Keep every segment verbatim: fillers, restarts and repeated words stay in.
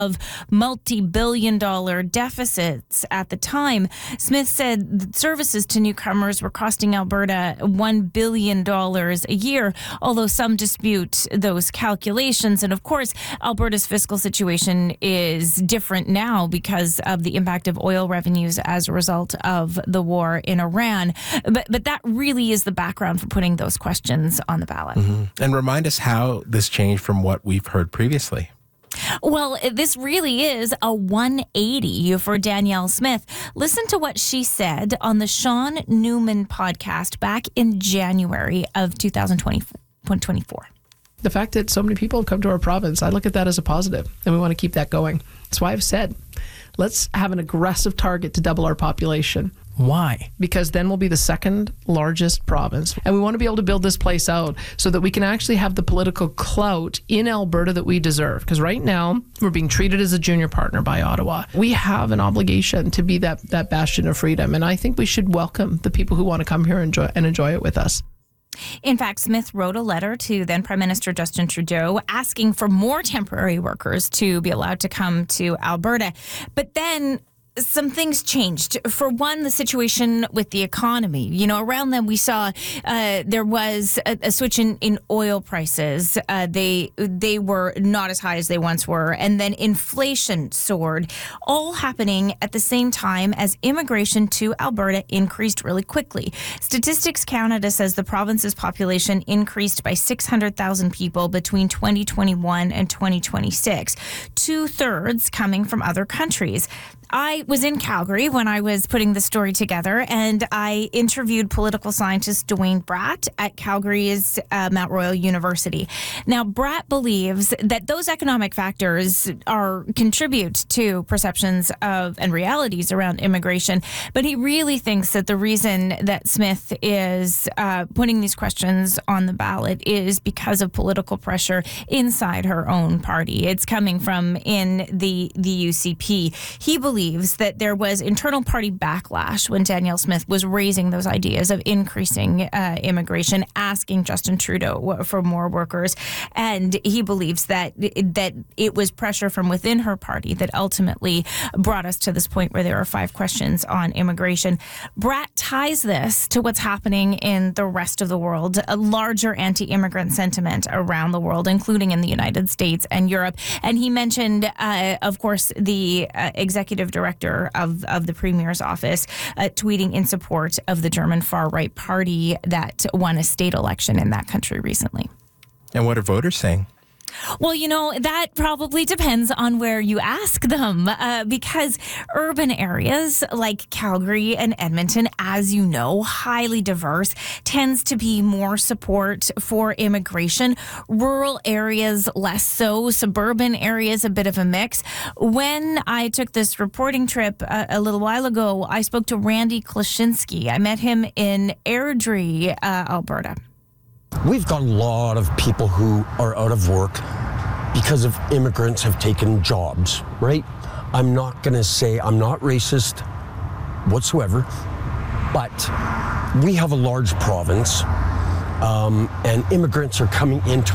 of multi-billion dollar deficits at the time. Smith said services to newcomers were costing Alberta one billion dollars a year, although some dispute those calculations. And of course, Alberta's fiscal situation is different now because of the impact of oil revenues as a result of the war in Iran. But, but that really is the background for putting those questions on the ballot. Mm-hmm. And remind us how this changed from what we've heard previously. Well, this really is a one eighty for Danielle Smith. Listen to what she said on the Sean Newman podcast back in January of two thousand twenty-four. The fact that so many people have come to our province, I look at that as a positive, and we want to keep that going. That's why I've said, let's have an aggressive target to double our population. Why? Because then we'll be the second largest province. And we want to be able to build this place out so that we can actually have the political clout in Alberta that we deserve. Because right now, we're being treated as a junior partner by Ottawa. We have an obligation to be that, that bastion of freedom. And I think we should welcome the people who want to come here and enjoy, and enjoy it with us. In fact, Smith wrote a letter to then Prime Minister Justin Trudeau asking for more temporary workers to be allowed to come to Alberta. But then some things changed. For one, the situation with the economy. You know, around them we saw uh, there was a, a switch in, in oil prices. Uh, they they were not as high as they once were. And then inflation soared, all happening at the same time as immigration to Alberta increased really quickly. Statistics Canada says the province's population increased by six hundred thousand people between twenty twenty-one and twenty twenty-six, two-thirds coming from other countries. I was in Calgary when I was putting the story together, and I interviewed political scientist Dwayne Bratt at Calgary's uh, Mount Royal University. Now, Bratt believes that those economic factors are contribute to perceptions of and realities around immigration, but he really thinks that the reason that Smith is uh, putting these questions on the ballot is because of political pressure inside her own party. It's coming from in the, the U C P. He believes that there was internal party backlash when Danielle Smith was raising those ideas of increasing uh, immigration, asking Justin Trudeau for more workers. And he believes that that it was pressure from within her party that ultimately brought us to this point where there are five questions on immigration. Bratt ties this to what's happening in the rest of the world, a larger anti-immigrant sentiment around the world, including in the United States and Europe. And he mentioned, uh, of course, the uh, executive director of, of the Premier's office uh, tweeting in support of the German far-right party that won a state election in that country recently. And what are voters saying? Well, you know, that probably depends on where you ask them, uh, because urban areas like Calgary and Edmonton, as you know, highly diverse, tends to be more support for immigration. Rural areas, less so. Suburban areas, a bit of a mix. When I took this reporting trip uh, a little while ago, I spoke to Randy Klashinsky. I met him in Airdrie, uh, Alberta. We've got a lot of people who are out of work because of immigrants have taken jobs, right? I'm not going to say I'm not racist whatsoever, but we have a large province, um, and immigrants are coming into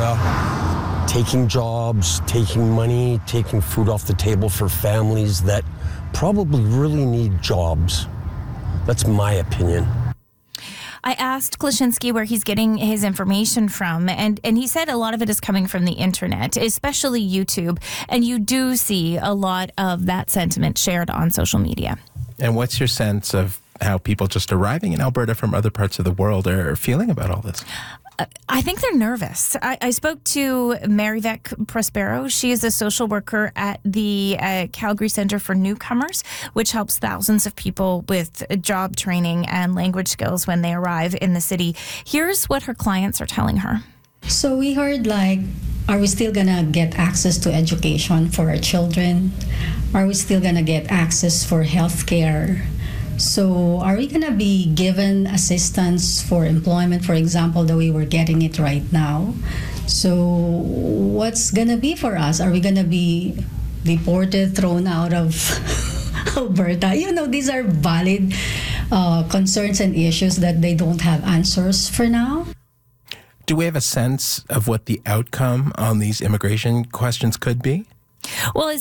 Alberta, taking jobs, taking money, taking food off the table for families that probably really need jobs. That's my opinion. I asked Klashinsky where he's getting his information from, and, and he said a lot of it is coming from the internet, especially YouTube, and you do see a lot of that sentiment shared on social media. And what's your sense of how people just arriving in Alberta from other parts of the world are feeling about all this? I think they're nervous. I, I spoke to Marivek Prospero. She is a social worker at the uh, Calgary Centre for Newcomers, which helps thousands of people with job training and language skills when they arrive in the city. Here's what her clients are telling her. So we heard, like, are we still going to get access to education for our children? Are we still going to get access for health care? So are we going to be given assistance for employment, for example, the way we're getting it right now? So what's going to be for us? Are we going to be deported, thrown out of Alberta? You know, these are valid uh, concerns and issues that they don't have answers for now. Do we have a sense of what the outcome on these immigration questions could be? Well,